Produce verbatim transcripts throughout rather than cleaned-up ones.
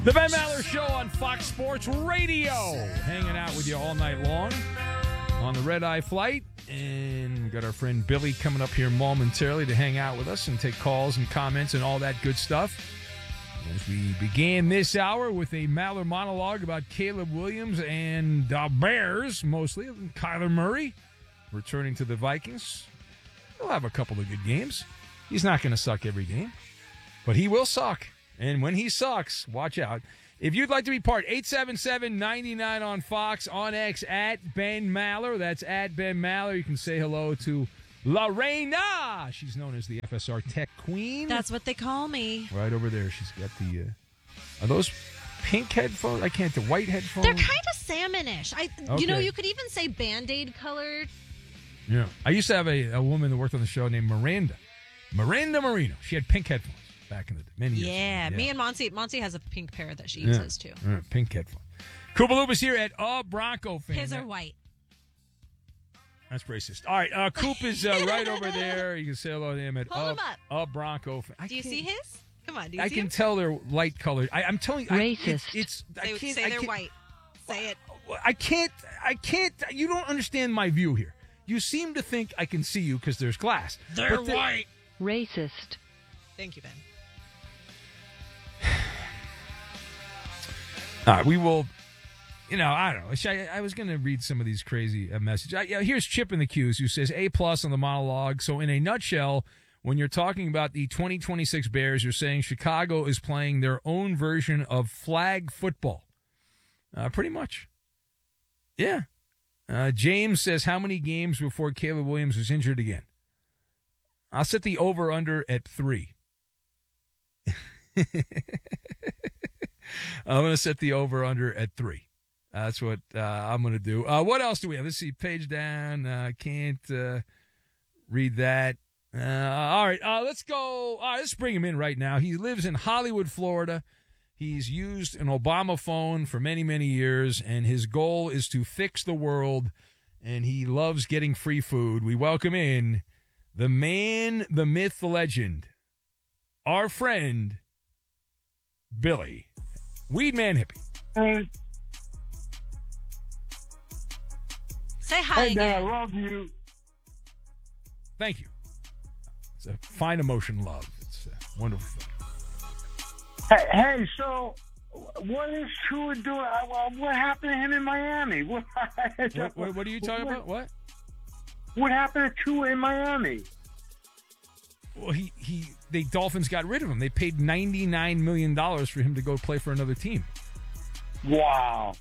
The Ben Maller Show on Fox Sports Radio. Hanging out with you all night long on the Red Eye Flight. And we've got our friend Billy coming up here momentarily to hang out with us and take calls and comments and all that good stuff. As we began this hour with a Maller monologue about Caleb Williams and the Bears, mostly, and Kyler Murray returning to the Vikings. He'll have a couple of good games. He's not going to suck every game, but he will suck. And when he sucks, watch out. If you'd like to be part, eight seven seven, nine nine on Fox, on X, at Ben Maller. That's at Ben Maller. You can say hello to Lorena. She's known as the F S R Tech Queen. That's what they call me. Right over there. She's got the, uh, are those pink headphones? I can't, the white headphones? They're kind of salmonish. I, Okay. You know, you could even say Band-Aid colored. Yeah. I used to have a, a woman that worked on the show named Miranda. Miranda Marino. She had pink headphones back in the day, many years Yeah, ago. me and Monty. Monty has a pink pair that she uses, too. Yeah, pink headphones. Koopaluba's here at A Bronco Fan. His are white. That's racist. All right, uh, Coop is uh, right over there. You can say hello to him at Pull a, him up. A Bronco Fan. I Do you can't- see his? Come on, do you I see can him? tell they're light colored. I, I'm telling you, I, it's, Racist. it's I Say, can't. say I they're can't- white. Say it. I can't. I can't. You don't understand my view here. You seem to think I can see you because there's glass. They're But the- white. Racist. Thank you, Ben. All right, we will. You know, I don't know. Should I, I was going to read some of these crazy uh, messages. I, yeah, here's Chip in the Q's who says A plus on the monologue. So, in a nutshell, when you're talking about the twenty twenty-six Bears, you're saying Chicago is playing their own version of flag football. Uh, pretty much. Yeah. Uh, James says, how many games before Caleb Williams was injured again? I'll set the over-under at three. I'm going to set the over-under at three. Uh, that's what uh, I'm going to do. Uh, what else do we have? Let's see. Page down. I uh, can't uh, read that. Uh, all right. Uh, let's go. All right, let's bring him in right now. He lives in Hollywood, Florida. He's used an Obama phone for many, many years, and his goal is to fix the world, and he loves getting free food. We welcome in the man, the myth, the legend, our friend, Billy. Weed Man Hippie. Hey, Say hi hey, man, I again. love you. Thank you. It's a fine emotion, love. It's a wonderful thing. Hey, hey, so what is Tua doing? Uh, well, What happened to him in Miami? What, What, what, what are you talking what, about? What? What happened to Tua in Miami? Well, he, he, the Dolphins got rid of him. They paid ninety-nine million dollars for him to go play for another team. Wow.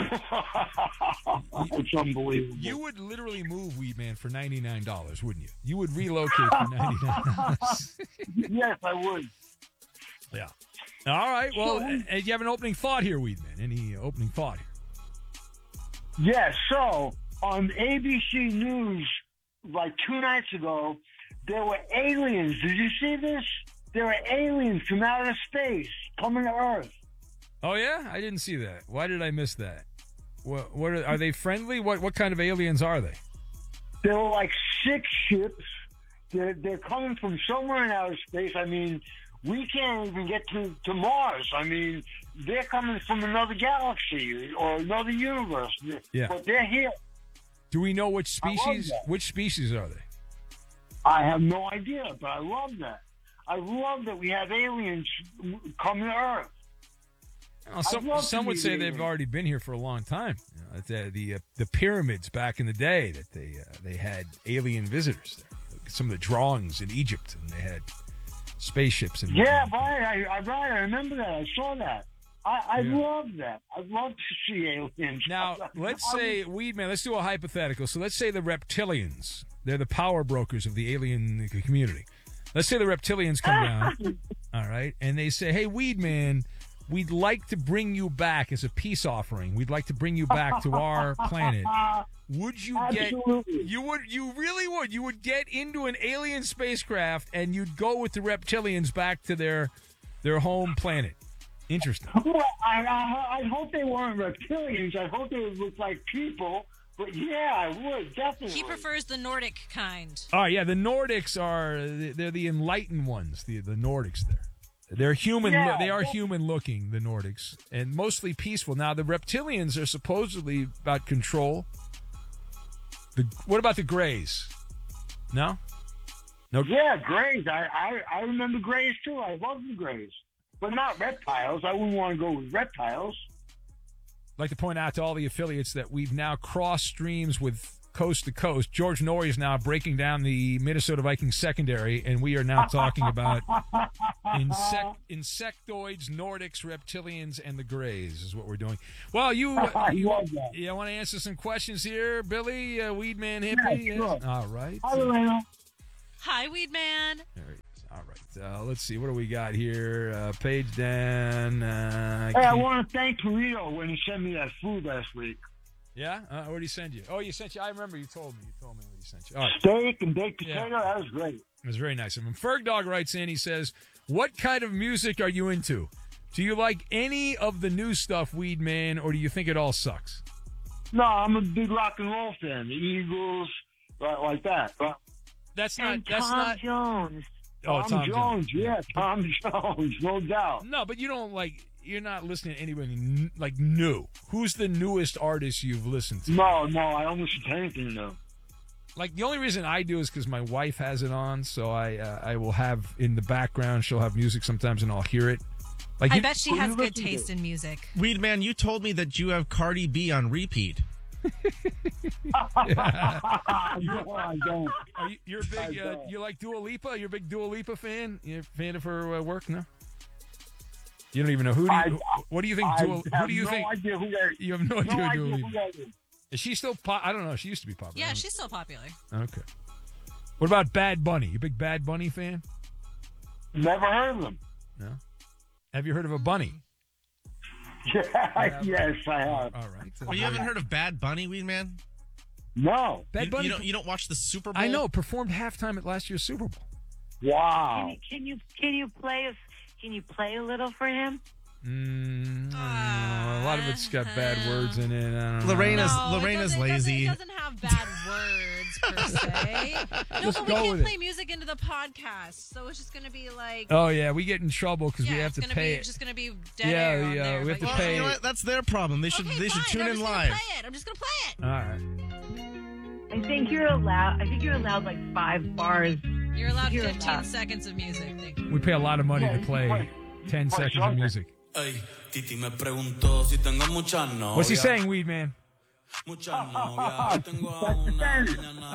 It's unbelievable. You would literally move Weed Man for ninety-nine dollars, wouldn't you? You would relocate for ninety-nine dollars. Yes, I would. Yeah. All right. Well, So- uh, you have an opening thought here, Weed Man. Any opening thought here? Yes, so on A B C News, like two nights ago, there were aliens. Did you see this? There were aliens from outer space coming to Earth. Oh, yeah? I didn't see that. Why did I miss that? What, what are, are they friendly? What what kind of aliens are they? There were like six ships. They're, they're coming from somewhere in outer space. I mean, we can't even get to, to Mars. I mean, they're coming from another galaxy or another universe. Yeah. But they're here. Do we know which I love species? that. Which species are they? I have no idea, but I love that. I love that we have aliens coming to Earth. Well, some love to some would meet say they've aliens. already been here for a long time. You know, the the, uh, the pyramids back in the day that they uh, they had alien visitors there. Some of the drawings in Egypt, and they had spaceships. And Yeah, right. I, I, right. I remember that. I saw that. I, I Yeah. love that. I love to see aliens. Now, let's say, Weed Man, let's do a hypothetical. So let's say the reptilians, they're the power brokers of the alien community. Let's say the reptilians come down, all right, and they say, hey, Weed Man, we'd like to bring you back as a peace offering. We'd like to bring you back to our planet. Would you get, Absolutely. you would, you really would, you would get into an alien spacecraft and you'd go with the reptilians back to their, their home planet. Interesting. Well, I, I, I hope they weren't reptilians. I hope they would look like people. But yeah, I would definitely. He prefers the Nordic kind. Oh, yeah, the Nordics are, they're the enlightened ones, the, the Nordics there. They're human. Yeah, they are yeah. human looking, the Nordics, and mostly peaceful. Now, the reptilians are supposedly about control. The What about the Greys? No? No. Yeah, Greys. I, I, I remember Greys, too. I love the Greys. But not reptiles. I wouldn't want to go with reptiles. I'd like to point out to all the affiliates that we've now crossed streams with coast to coast. George Norrie is now breaking down the Minnesota Vikings secondary, and we are now talking about insect, insectoids, Nordics, reptilians, and the Greys is what we're doing. Well, you, I you, love that. you want to answer some questions here, Billy, uh, Weedman Hippie? Yeah, sure. All right. Hi, Lorena. Hi, Weed Man. All right. All right. Uh, let's see. What do we got here? Uh, page down. Uh, Hey, I Keith- want to thank Torito when he sent me that food last week. Yeah? Uh, what did he send you? Oh, you sent you. I remember you told me. You told me what he sent you. All right. Steak and baked Yeah. potato, that was great. It was very nice of him. Ferg Dog writes in, he says, what kind of music are you into? Do you like any of the new stuff, Weed Man, or do you think it all sucks? No, I'm a big rock and roll fan. The Eagles, right, like that. But That's not. And That's Tom not. Jones. Oh, Tom, Tom Jones, Jones. yeah, Tom Jones, no doubt. No, but you don't like. You're not listening to anybody n- like new. Who's the newest artist you've listened to? No, no, I don't listen to anything though. Like the only reason I do is because my wife has it on, so I uh, I will have in the background. She'll have music sometimes, and I'll hear it. Like I you- bet she who has you good listen to? taste in music. Weed Man, you told me that you have Cardi B on repeat. no, I don't. Are you, you're a big. I Uh, don't. you like Dua Lipa? You're a big Dua Lipa fan. You're a fan of her uh, work? No. You don't even know who. Do you, I- what do you think? I Dua, who have do you no think? idea who that is. You have no idea No who idea Dua who Lipa. that is. Is she still? Po- I don't know. She used to be popular. I Yeah, don't- she's still popular. Okay. What about Bad Bunny? You a big Bad Bunny fan? Never heard of them. No. Have you heard of a bunny? Yeah, yes, I have. All right. Well, you haven't heard of Bad Bunny, Weed Man? No. Bad You, Bunny? you don't. You don't watch the Super Bowl? I know. Performed halftime at last year's Super Bowl. Wow. Can you can you play a can you play a little for him? Mm, I don't know. A lot of it's got bad words in it. I don't know. Lorena's No, it Lorena's doesn't- it doesn't- lazy. It doesn't have bad words per se. No, Just but we go can't with it. play music into the podcast, so it's just going to be like. Oh yeah, we get in trouble because yeah, we have it's to gonna pay be it. it's just going to be dead Yeah, air on yeah, there, we have but to Well, yeah. pay you know what? That's their problem. They should. Okay, they should fine, tune I'm in just gonna live. Play it. I'm just going to play it. All right. I think you're allowed. I think you're allowed like five bars. You're allowed You're fifteen allowed. seconds of music. Thank you. We pay a lot of money Yeah, to you play play- ten play seconds of something. music. Ey, Titi me preguntó si tengo muchas novias. What's he saying, Weed Man? Muchas novias. Hoy tengo a una, mañana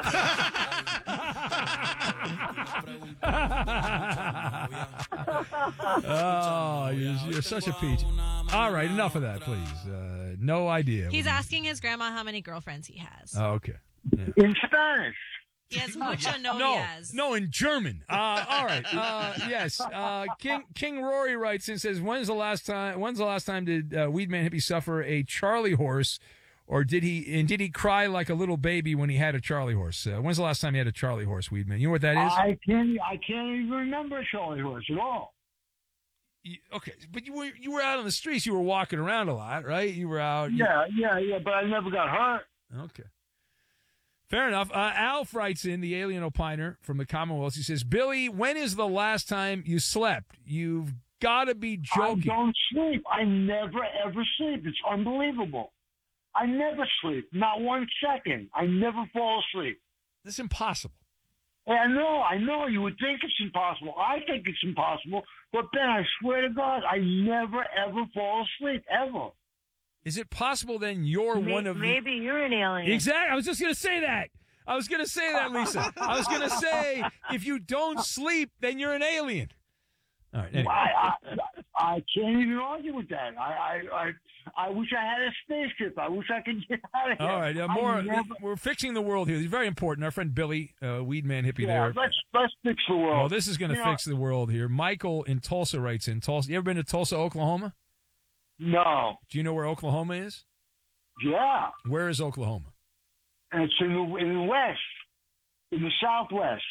Oh, you're, you're such a peach. All right, enough of that, please. Uh, no idea. He's asking his grandma how many girlfriends he has. Oh, okay. Yeah. In Spanish. He has mucha No, novias. no, in German. Uh, all right. Uh, yes. Uh, King King Rory writes and says, "When's the last time? When's the last time did uh, Weedman Hippie suffer a Charlie horse, or did he? And did he cry like a little baby when he had a Charlie horse? Uh, when's the last time he had a Charlie horse, Weedman? You know what that is? I can't. I can't even remember a Charlie horse at all. You- okay, but you were you were out on the streets. You were walking around a lot, right? You were out. you- Yeah, yeah, yeah. But I never got hurt. Okay. Fair enough. Uh, Alf writes in, the alien opiner from the Commonwealth. He says, Billy, when is the last time you slept? You've got to be I joking. don't sleep. I never ever sleep. It's unbelievable. I never sleep. Not one second. I never fall asleep. This is impossible. Hey, I know, I know. You would think it's impossible. I think it's impossible. But Ben, I swear to God, I never ever fall asleep ever. Is it possible then you're May- one of the... Maybe you're an alien. Exactly. I was just going to say that. I was going to say that, Lisa. I was going to say, if you don't sleep, then you're an alien. All right. Anyway. I, I I can't even argue with that. I I I, I wish I had a spaceship. I wish I could get out of here. All right. Uh, I more. never- We're fixing the world here. It's very important. Our friend Billy, uh, Weedman Hippie yeah, there. let's let's fix the world. Well, this is going to You know- fix the world here. Michael in Tulsa writes in. Tulsa. You ever been to Tulsa, Oklahoma? No. Do you know where Oklahoma is? Yeah. Where is Oklahoma? And it's in the in the west, in the southwest.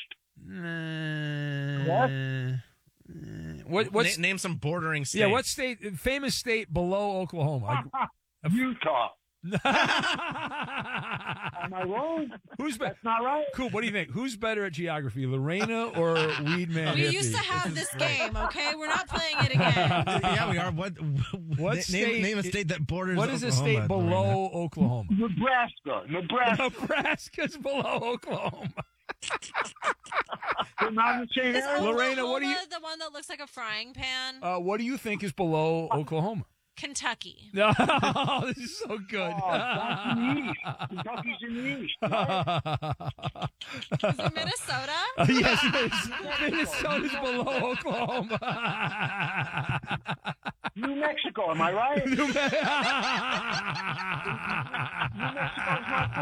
Uh, what? What's Na- name some bordering state. yeah? What state? Famous state below Oklahoma? Like, Utah. Am I wrong? Who's better? That's not right. Cool. What do you think? Who's better at geography, Lorena or Weedman? We Hippie? used to have this game, okay? We're not playing it again. Yeah, we are. What? What name, state- name a state that borders. What is a Oklahoma, state below Oklahoma? Nebraska. Nebraska. Nebraska's below Oklahoma. They're not in the same Is area. Lorena, what do you- Oklahoma the one that looks like a frying pan? Uh, what do you think is below Oklahoma? Kentucky. No, this is so good. Oh, that's in the east. Kentucky's in the east. Right? Is it Minnesota? Yes, it is. Minnesota's below Oklahoma. New Mexico, am I right? New New Mexico's not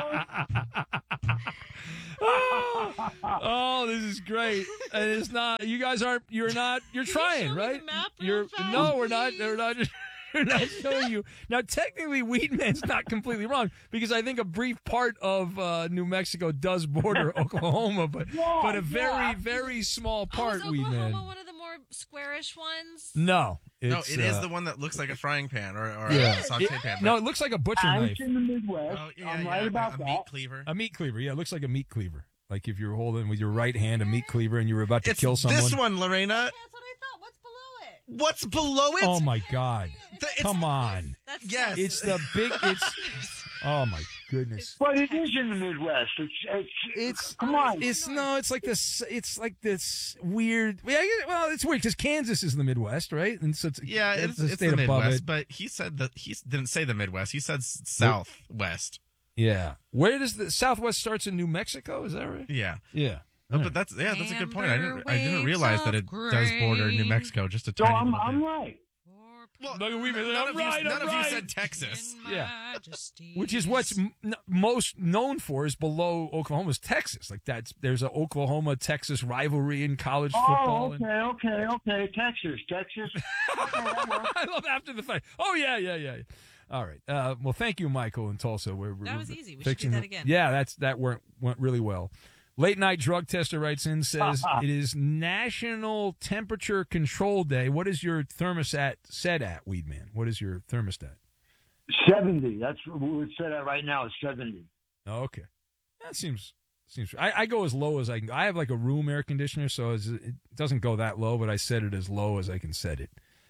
close? Oh, this is great. And it's not. You guys aren't. You're not. You're trying, show me right? the map real You're. fast, No, we're not. please? They're not. We're not showing you. Now, technically, Weedman's not completely wrong because I think a brief part of uh, New Mexico does border Oklahoma, but Yeah, but a very yeah. very small Oh, part. is Oklahoma Weedman. one of the more squarish ones? No, No, it's, it is uh, the one that looks like a frying pan or, or Yeah. a saute It- pan. no, it looks like a butcher I'm knife, in the Midwest. Oh, yeah, I'm yeah, right a- about a that. meat cleaver. a meat cleaver. Yeah, it looks like a meat cleaver. Like if you're holding with your right hand a meat cleaver and you were about to It's kill someone. this one, Lorena. That's what I thought. What's below it? What's below it? Oh my God! The- it's- Come on! That's Yes. It's the big. It's. Oh my goodness! But it is in the Midwest. It's, it's, It's come on. It's no. It's like this. It's like this weird. Yeah, yeah, well, it's weird because Kansas is in the Midwest, right? And so it's Yeah, it's, the it's state the above Midwest, it. but he said that he didn't say the Midwest. He said s- Southwest. Yeah. Where does the Southwest starts in New Mexico? Is that right? Yeah. Yeah. Oh, but that's yeah, that's a good point. I didn't I didn't realize that it Amber does border New waves Mexico just a So tiny I'm, little I'm bit. right. Well, Look at Weaver. none I'm of right, you, none I'm of you right. said Texas. Yeah. Which is what's m- n- most known for is below Oklahoma's Texas. Like that's there's a Oklahoma Texas rivalry in college football. Oh, and- okay, okay, okay. Texas, Texas. Okay, that works. I love after the fact. Oh yeah, yeah, yeah. yeah. All right. Uh, well, thank you, Michael in Tulsa. We're, we're, That was we're easy. We should fixing do that it. again. Yeah, that's that went went really well. Late night drug tester writes in says it is National Temperature Control Day. What is your thermostat set at, Weedman? What is your thermostat? seventy. That's what we set at right now. Is seventy. Oh, okay, that seems seems. I, I go as low as I can. I have like a room air conditioner, so it's, it doesn't go that low, but I set it as low as I can set it.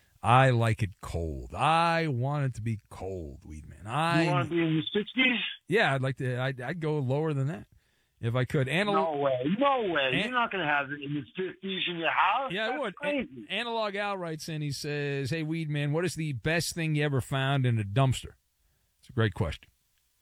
I like it cold. I want it to be cold, Weedman. I You want to be in the sixties? yeah, I'd like to. I'd, I'd go lower than that if I could. Anal- No way. No way. An- You're not going to have it in the fifties in your house. yeah, I That's would. Crazy. A- Analog Al writes in. He says, "Hey, Weedman, what is the best thing you ever found in a dumpster?" It's a great question.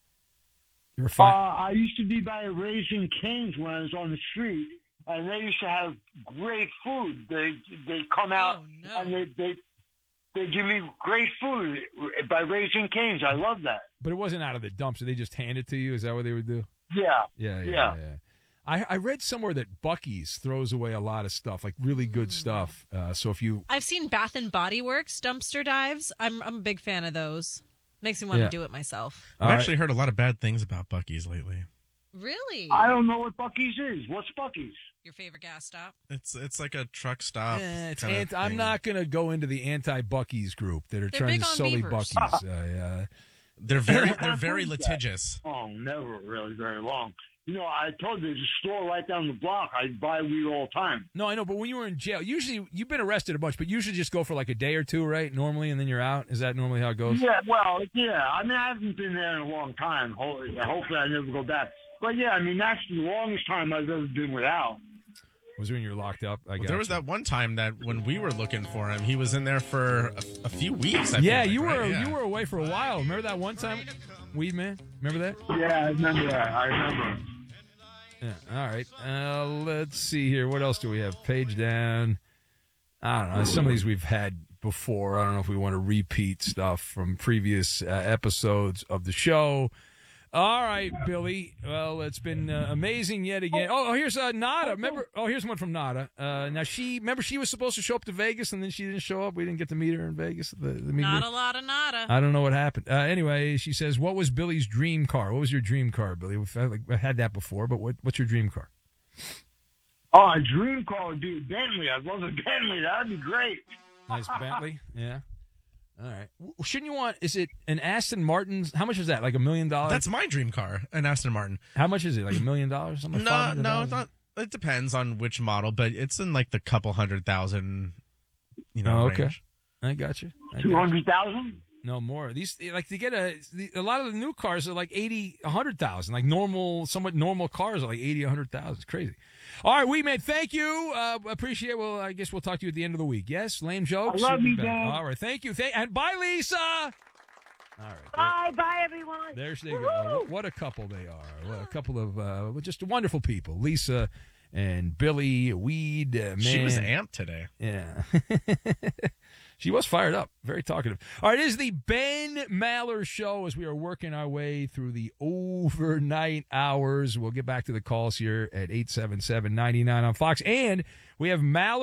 You ever Uh, find? I used to be by Raising Cane's when I was on the street, and they used to have great food. They they come out Oh, no. and they, they they give me great food by Raising Cane's. I love that. but it wasn't out of the dumpster. They just hand it to you. Is that what they would do? Yeah. Yeah, yeah, Yeah. yeah. I, I read somewhere that Buc-ee's throws away a lot of stuff, like really good stuff. Uh, so if you, I've seen Bath and Body Works dumpster dives. I'm I'm a big fan of those. Makes me want Yeah. to do it myself. I've All right. actually heard a lot of bad things about Buc-ee's lately. Really? I don't know what Buc-ee's is. What's Buc-ee's? Your favorite gas stop? It's it's like a truck stop. Eh, it's kinda anti, I'm thing. not going to go into the anti-Buc-ee's group that are They're trying big to on sully beavers. Buc-ee's. Uh, They're very they're very litigious. Oh, never really very long. You know, I told you there's a store right down the block. I buy weed all the time. no, I know, but when you were in jail, usually you've been arrested a bunch, but usually just go for like a day or two, right? Normally, and then you're out. Is that normally how it goes? Yeah, well, yeah. I mean, I haven't been there in a long time. Ho- Hopefully, I never go back. But yeah, I mean, that's the longest time I've ever been without. Was when you're locked up? I Well, got there was you. that one time that when we were looking for him, he was in there for a, a few weeks. I Yeah, feel like, you right? were Yeah. you were away for a while. Remember that one time, Weed Man? Remember that? Yeah, I remember that. I remember. Yeah. All right. Uh, let's see here. What else do we have? Page down. I don't know. Some of these we've had before. I don't know if we want to repeat stuff from previous uh, episodes of the show. All right, Billy. Well, it's been uh, amazing yet again. Oh, oh here's uh, Nada. Remember? Oh, here's one from Nada. Uh, now she remember she was supposed to show up to Vegas and then she didn't show up. We didn't get to meet her in Vegas. The, the meet Not her. a lot of nada. I don't know what happened. Uh, anyway, she says, "What was Billy's dream car? What was your dream car, Billy? We've had, like, I've had that before, but what, what's your dream car?" Oh, a dream car would be a Bentley. I'd love a Bentley. That'd be great. Nice Bentley. Yeah. All right. W- Shouldn't you want? Is it an Aston Martin's? How much is that? Like a million dollars? That's my dream car, an Aston Martin. How much is it? Like a million dollars? Something like No, five hundred no, dollars? it's not. It depends on which model, but it's in like the couple hundred thousand, you know, Oh, okay. range. I got you. I got Two you. hundred thousand. No more. These like to get a the, a lot of the new cars are like eighty, a hundred thousand. Like normal, somewhat normal cars are like eighty, a hundred thousand. It's crazy. All right, we man, thank you. Uh, appreciate. it. Well, I guess we'll talk to you at the end of the week. Yes, lame jokes. I love you, Back. Dan. All right, thank you. Thank and bye, Lisa. All right. Bye, bye, everyone. There's they go. What, what a couple they are. What a couple of uh, just wonderful people. Lisa and Billy Weed. Uh, man. She was amped today. Yeah. She was fired up. Very talkative. All right, it is the Ben Maller Show as we are working our way through the overnight hours. We'll get back to the calls here at eight seven seven, nine nine on Fox. And we have Maller.